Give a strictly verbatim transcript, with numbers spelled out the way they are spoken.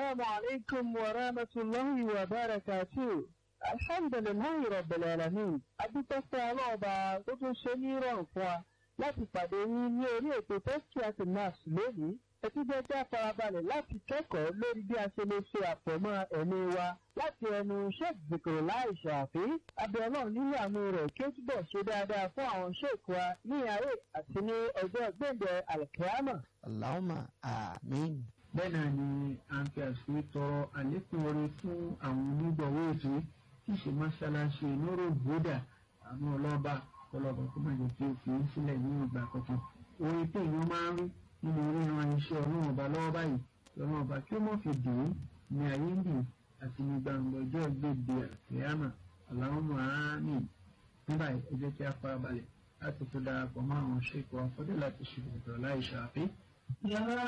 السلام عليكم ورحمة الله وبركاته. الحمد لله رب العالمين. adúpẹ́ fún ọlọ́ọ̀bà tó tún ṣe ní ìrọ̀rùn fún wa láti pàdé yín ní orí ètò Tazkiyat an-Nafs lónìí. ẹ tún jẹ́ kí a farabalẹ̀ láti kẹ́kọ̀ọ́ lórí bí a ṣe lè ṣe àfọ̀mọ́ ẹ̀mí wa láti ẹnu Sheikh Zikrullah Shafi. abẹ́ Ọlọ́run nínú àánú rẹ̀ kí ó túbọ̀ ṣe dáadáa fún àwọn sheikh wa ní ayé àti ní ọjọ́ gbẹ̀ǹdẹ̀ al-Qiyamah. Allahumma àmín. bẹ́ẹ̀ náà ni à ń fi àṣírí tọrọ àlékún orin fún àwọn onígbọ̀wọ́ ètò tí ṣe mọ́ṣáláṣí Nurul Huda àwọn ọlọ́ba ọlọ́ba tó máa jẹ́ kí o fi ń sílẹ̀ ní ìgbà kankan. orin tí èèyàn máa ń rí nínú oríran iṣẹ́ ọlọ́run ọba lọ́wọ́ báyìí ọlọ́run ọba kí ó mọ̀ fi dùn ún ní ayé ń bì àti ní gbàǹgbà ọjọ́ gbèdé àkèyàmà Allahumma àmín. nígbà ẹ jẹ́ kí a farabalẹ̀ láti tó darapọ̀ mọ́ àwọn ṣèkọ̀ afọ́dé láti ṣe ìgbàlá ìṣàfihàn.